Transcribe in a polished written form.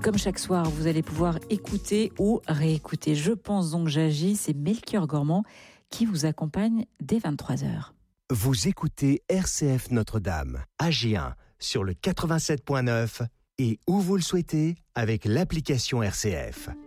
Comme chaque soir, vous allez pouvoir écouter ou réécouter Je pense donc j'agis. C'est Melchior Gormand qui vous accompagne dès 23h. Vous écoutez RCF Notre-Dame, AG1 sur le 87.9 et où vous le souhaitez avec l'application RCF.